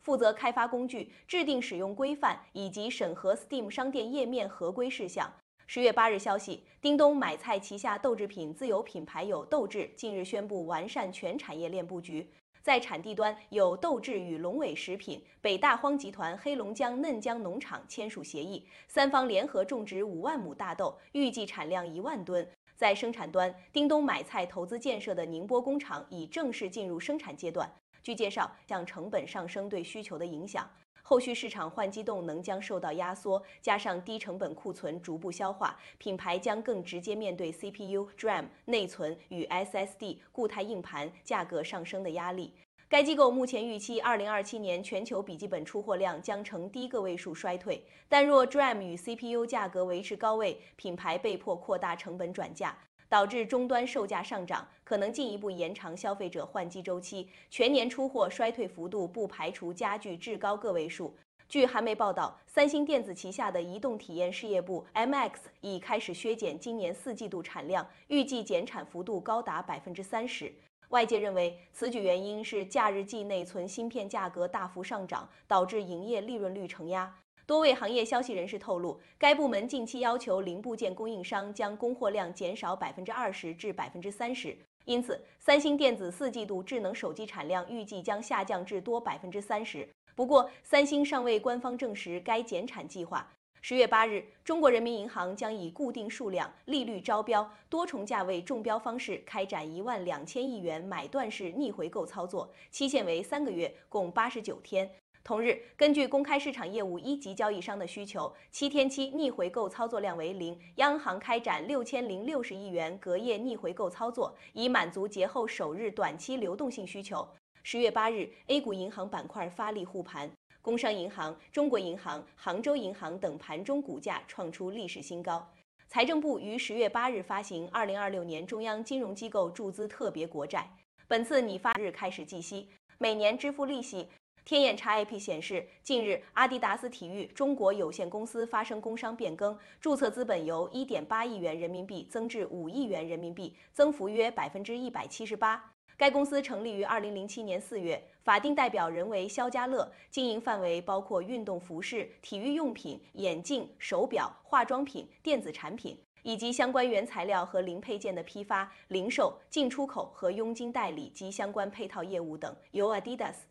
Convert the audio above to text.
负责开发工具、制定使用规范以及审核 Steam 商店页面合规事项。10月8日消息，叮咚买菜旗下豆制品自有品牌有豆制近日宣布完善全产业链布局。在产地端，有豆制与龙伟食品、北大荒集团黑龙江嫩江农场签署协议，三方联合种植5万亩大豆，预计产量1万吨。在生产端，叮咚买菜投资建设的宁波工厂已正式进入生产阶段。据介绍，像成本上升对需求的影响，后续市场换机动能将受到压缩，加上低成本库存逐步消化，品牌将更直接面对 CPU、DRAM、内存与 SSD 固态硬盘价格上升的压力。该机构目前预期，2027年全球笔记本出货量将呈低个位数衰退，但若 DRAM 与 CPU 价格维持高位，品牌被迫扩大成本转嫁，导致终端售价上涨，可能进一步延长消费者换机周期，全年出货衰退幅度不排除加剧至高个位数。据韩媒报道，三星电子旗下的移动体验事业部 MX 已开始削减今年4季度产量，预计减产幅度高达30%。外界认为，此举原因是假日季内存芯片价格大幅上涨，导致营业利润率承压。多位行业消息人士透露，该部门近期要求零部件供应商将供货量减少20%至30%，因此，三星电子4季度智能手机产量预计将下降至多30%。不过，三星尚未官方证实该减产计划。10月8日，中国人民银行将以固定数量、利率招标、多重价位中标方式开展12000亿元买断式逆回购操作，期限为3个月，共89天。同日，根据公开市场业务一级交易商的需求，7天期逆回购操作量为0，央行开展6060亿元隔夜逆回购操作，以满足节后首日短期流动性需求。10月8日 ，A 股银行板块发力护盘。工商银行、中国银行、杭州银行等盘中股价创出历史新高。财政部于10月8日发行2026年中央金融机构注资特别国债，本次拟发日开始计息，每年支付利息。天眼查 IP 显示，近日阿迪达斯体育中国有限公司发生工商变更，注册资本由1.8亿元人民币增至5亿元人民币，增幅约178%。该公司成立于2007年4月，法定代表人为肖家乐，经营范围包括运动服饰、体育用品、眼镜、手表、化妆品、电子产品，以及相关原材料和零配件的批发、零售、进出口和佣金代理及相关配套业务等，由 Adidas